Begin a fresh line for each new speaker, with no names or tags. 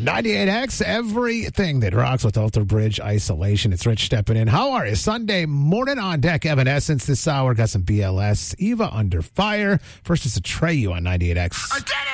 98X, everything that rocks with Alter Bridge isolation. It's Rich stepping in. How are you? Sunday morning on deck. Evanescence this hour. Got some BLS. Eva Under Fire. First, it's a Treyu on 98X.